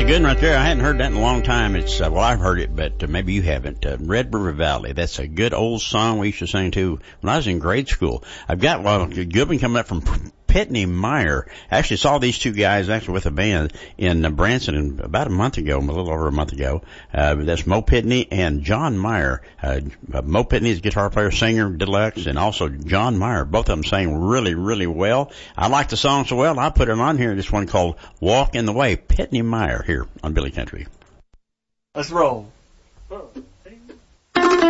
good one right there. I hadn't heard that in a long time. It's, well, I've heard it, but maybe you haven't. Red River Valley. That's a good old song we used to sing to when I was in grade school. I've got a good one coming up from Pitney Meyer. I actually saw these two guys actually with a band in Branson about a month ago, a little over a month ago. That's Mo Pitney and John Meyer. Mo Pitney is a guitar player, singer, deluxe, and also John Meyer. Both of them sang really, really well. I like the song so well, I put it on here. This one called Walk in the Way. Pitney Meyer here on Billy Country. Let's roll. Huh.